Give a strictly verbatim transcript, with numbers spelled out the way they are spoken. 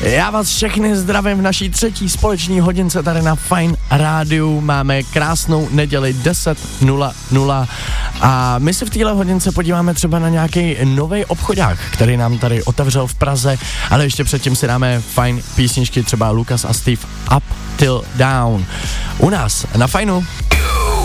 Já vás všechny zdravím v naší třetí společní hodince tady na Fajn rádiu. Máme krásnou neděli deset nula nula a my se v téhle hodince podíváme třeba na nějaký nový obchodák, který nám tady otevřel v Praze, ale ještě předtím si dáme fajn písničky, třeba Lukas a Steve Up Till Down. U nás na Fajnu.